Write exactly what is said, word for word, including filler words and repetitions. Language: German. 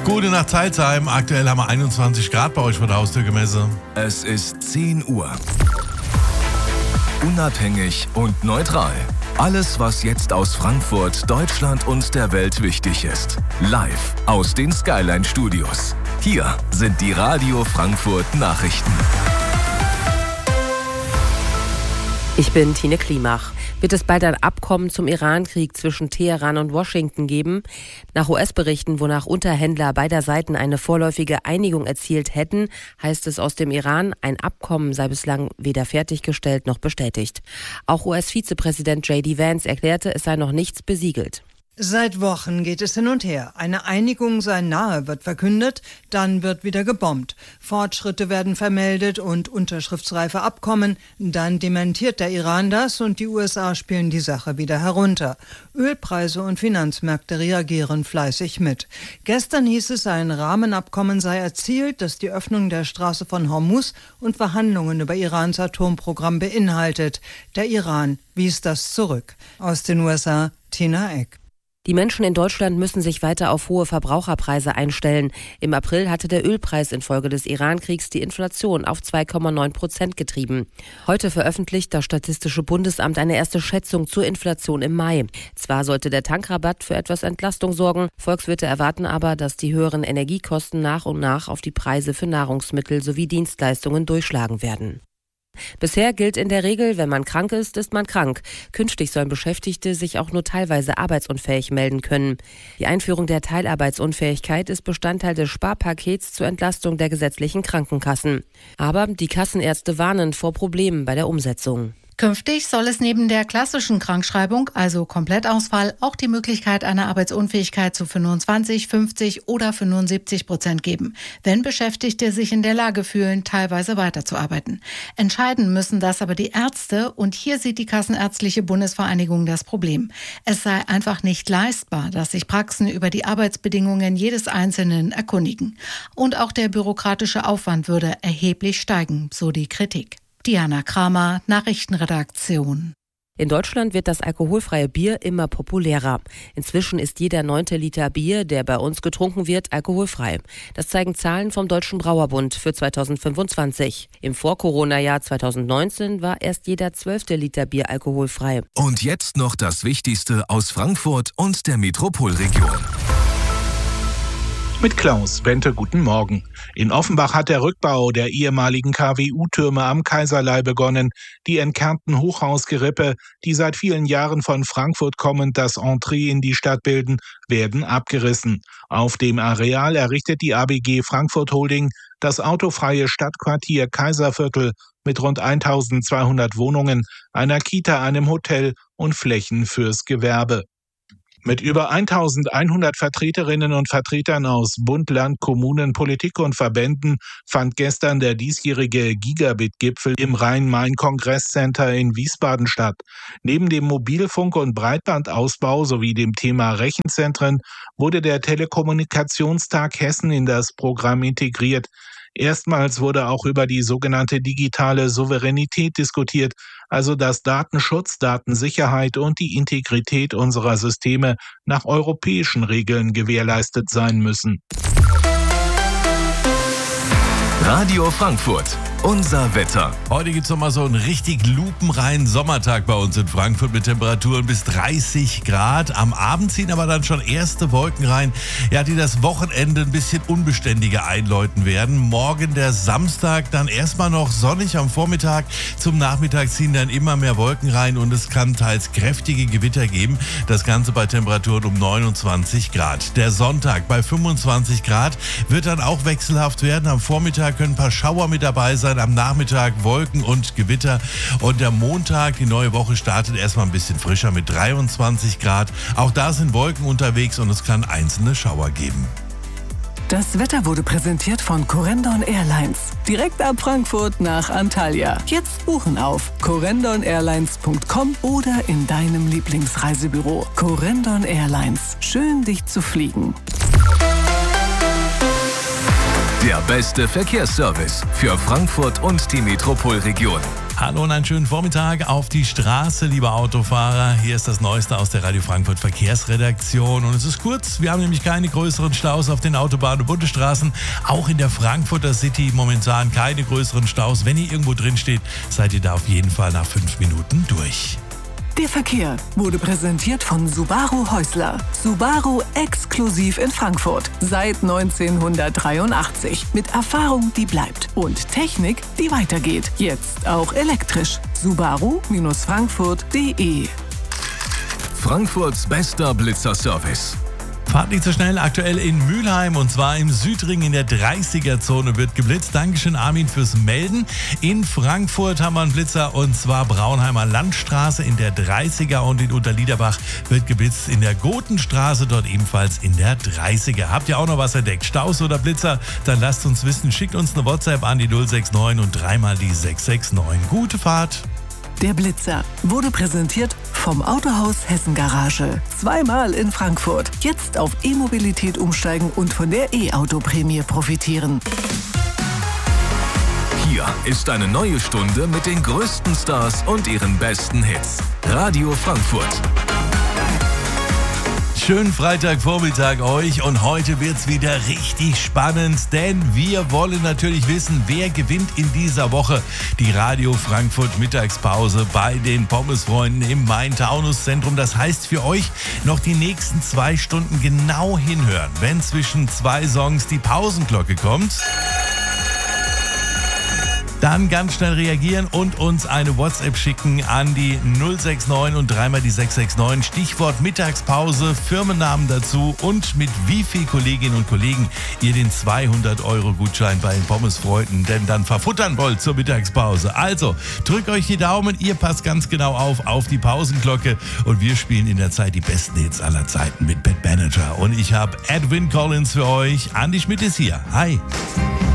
Gute Nacht, Zeilsheim. Aktuell haben wir einundzwanzig Grad bei euch vor der Haustür gemessen. Es ist zehn Uhr. Unabhängig und neutral. Alles, was jetzt aus Frankfurt, Deutschland und der Welt wichtig ist. Live aus den Skyline Studios. Hier sind die Radio Frankfurt Nachrichten. Ich bin Tine Klimach. Wird es bald ein Abkommen zum Iran-Krieg zwischen Teheran und Washington geben? Nach U S-Berichten, wonach Unterhändler beider Seiten eine vorläufige Einigung erzielt hätten, heißt es aus dem Iran, ein Abkommen sei bislang weder fertiggestellt noch bestätigt. Auch U S-Vizepräsident J D Vance erklärte, es sei noch nichts besiegelt. Seit Wochen geht es hin und her. Eine Einigung sei nahe, wird verkündet, dann wird wieder gebombt. Fortschritte werden vermeldet und unterschriftsreife Abkommen, dann dementiert der Iran das und die U S A spielen die Sache wieder herunter. Ölpreise und Finanzmärkte reagieren fleißig mit. Gestern hieß es, ein Rahmenabkommen sei erzielt, das die Öffnung der Straße von Hormuz und Verhandlungen über Irans Atomprogramm beinhaltet. Der Iran wies das zurück. Aus den U S A, Tina Eck. Die Menschen in Deutschland müssen sich weiter auf hohe Verbraucherpreise einstellen. Im April hatte der Ölpreis infolge des Iran-Kriegs die Inflation auf zwei Komma neun Prozent getrieben. Heute veröffentlicht das Statistische Bundesamt eine erste Schätzung zur Inflation im Mai. Zwar sollte der Tankrabatt für etwas Entlastung sorgen, Volkswirte erwarten aber, dass die höheren Energiekosten nach und nach auf die Preise für Nahrungsmittel sowie Dienstleistungen durchschlagen werden. Bisher gilt in der Regel, wenn man krank ist, ist man krank. Künftig sollen Beschäftigte sich auch nur teilweise arbeitsunfähig melden können. Die Einführung der Teilarbeitsunfähigkeit ist Bestandteil des Sparpakets zur Entlastung der gesetzlichen Krankenkassen. Aber die Kassenärzte warnen vor Problemen bei der Umsetzung. Künftig soll es neben der klassischen Krankschreibung, also Komplettausfall, auch die Möglichkeit einer Arbeitsunfähigkeit zu fünfundzwanzig, fünfzig oder fünfundsiebzig Prozent geben, wenn Beschäftigte sich in der Lage fühlen, teilweise weiterzuarbeiten. Entscheiden müssen das aber die Ärzte und hier sieht die Kassenärztliche Bundesvereinigung das Problem. Es sei einfach nicht leistbar, dass sich Praxen über die Arbeitsbedingungen jedes Einzelnen erkundigen. Und auch der bürokratische Aufwand würde erheblich steigen, so die Kritik. Diana Kramer, Nachrichtenredaktion. In Deutschland wird das alkoholfreie Bier immer populärer. Inzwischen ist jeder neunte Liter Bier, der bei uns getrunken wird, alkoholfrei. Das zeigen Zahlen vom Deutschen Brauerbund für zweitausendfünfundzwanzig. Im Vor-Corona-Jahr zweitausendneunzehn war erst jeder zwölfte Liter Bier alkoholfrei. Und jetzt noch das Wichtigste aus Frankfurt und der Metropolregion. Mit Klaus Bente, guten Morgen. In Offenbach hat der Rückbau der ehemaligen K W U-Türme am Kaiserlei begonnen. Die entkernten Hochhausgerippe, die seit vielen Jahren von Frankfurt kommend das Entree in die Stadt bilden, werden abgerissen. Auf dem Areal errichtet die A B G Frankfurt Holding das autofreie Stadtquartier Kaiserviertel mit rund eintausendzweihundert Wohnungen, einer Kita, einem Hotel und Flächen fürs Gewerbe. Mit über eintausendeinhundert Vertreterinnen und Vertretern aus Bund, Land, Kommunen, Politik und Verbänden fand gestern der diesjährige Gigabit-Gipfel im Rhein-Main-Kongress-Center in Wiesbaden statt. Neben dem Mobilfunk- und Breitbandausbau sowie dem Thema Rechenzentren wurde der Telekommunikationstag Hessen in das Programm integriert. Erstmals wurde auch über die sogenannte digitale Souveränität diskutiert, also dass Datenschutz, Datensicherheit und die Integrität unserer Systeme nach europäischen Regeln gewährleistet sein müssen. Radio Frankfurt, unser Wetter. Heute gibt es nochmal so einen richtig lupenreinen Sommertag bei uns in Frankfurt mit Temperaturen bis dreißig Grad. Am Abend ziehen aber dann schon erste Wolken rein, ja, die das Wochenende ein bisschen unbeständiger einläuten werden. Morgen der Samstag, dann erstmal noch sonnig am Vormittag. Zum Nachmittag ziehen dann immer mehr Wolken rein und es kann teils kräftige Gewitter geben. Das Ganze bei Temperaturen um neunundzwanzig Grad. Der Sonntag bei fünfundzwanzig Grad wird dann auch wechselhaft werden. Am Vormittag können ein paar Schauer mit dabei sein, am Nachmittag Wolken und Gewitter. Und der Montag, die neue Woche, startet erstmal ein bisschen frischer mit dreiundzwanzig Grad. Auch da sind Wolken unterwegs und es kann einzelne Schauer geben. Das Wetter wurde präsentiert von Corendon Airlines. Direkt ab Frankfurt nach Antalya. Jetzt buchen auf corendon airlines punkt com oder in deinem Lieblingsreisebüro. Corendon Airlines. Schön, dich zu fliegen. Der beste Verkehrsservice für Frankfurt und die Metropolregion. Hallo und einen schönen Vormittag auf die Straße, liebe Autofahrer. Hier ist das Neueste aus der Radio Frankfurt Verkehrsredaktion. Und es ist kurz, wir haben nämlich keine größeren Staus auf den Autobahnen und Bundesstraßen. Auch in der Frankfurter City momentan keine größeren Staus. Wenn ihr irgendwo drin steht, seid ihr da auf jeden Fall nach fünf Minuten durch. Der Verkehr wurde präsentiert von Subaru Häusler. Subaru exklusiv in Frankfurt. Seit neunzehnhundertdreiundachtzig. Mit Erfahrung, die bleibt. Und Technik, die weitergeht. Jetzt auch elektrisch. Subaru Frankfurt punkt de. Frankfurts bester Blitzerservice. Fahrt nicht so schnell, aktuell in Mülheim und zwar im Südring in der dreißiger-Zone wird geblitzt. Dankeschön Armin fürs Melden. In Frankfurt haben wir einen Blitzer und zwar Braunheimer Landstraße in der dreißiger und in Unterliederbach wird geblitzt in der Gotenstraße, dort ebenfalls in der dreißiger. Habt ihr auch noch was entdeckt? Staus oder Blitzer? Dann lasst uns wissen, schickt uns eine WhatsApp an die null sechs neun und dreimal die sechs sechs neun. Gute Fahrt! Der Blitzer wurde präsentiert vom Autohaus Hessen Garage. Zweimal in Frankfurt. Jetzt auf E-Mobilität umsteigen und von der E-Auto-Prämie profitieren. Hier ist eine neue Stunde mit den größten Stars und ihren besten Hits. Radio Frankfurt. Schönen Freitagvormittag euch und heute wird's wieder richtig spannend, denn wir wollen natürlich wissen, wer gewinnt in dieser Woche die Radio Frankfurt Mittagspause bei den Pommesfreunden im Main-Taunus-Zentrum. Das heißt für euch noch die nächsten zwei Stunden genau hinhören, wenn zwischen zwei Songs die Pausenglocke kommt. Dann ganz schnell reagieren und uns eine WhatsApp schicken an die null sechs neun und dreimal die sechs sechs neun. Stichwort Mittagspause, Firmennamen dazu und mit wie viel Kolleginnen und Kollegen ihr den zweihundert Euro Gutschein bei den Pommesfreunden denn dann verfuttern wollt zur Mittagspause. Also drückt euch die Daumen, ihr passt ganz genau auf auf die Pausenglocke und wir spielen in der Zeit die besten Hits aller Zeiten mit Bad Manager. Und ich habe Edwyn Collins für euch. Andi Schmidt ist hier. Hi.